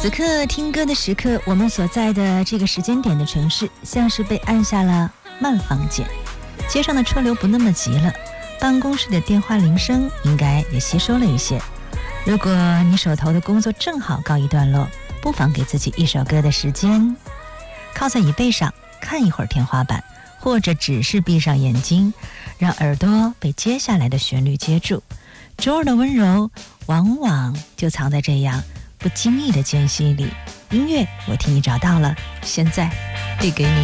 此刻听歌的时刻，我们所在的这个时间点的城市像是被按下了慢放键，街上的车流不那么急了，办公室的电话铃声应该也吸收了一些。如果你手头的工作正好告一段落，不妨给自己一首歌的时间，靠在椅背上看一会儿天花板，或者只是闭上眼睛，让耳朵被接下来的旋律接住。周二的温柔往往就藏在这样不经意的间隙里。音乐我替你找到了，现在递给你。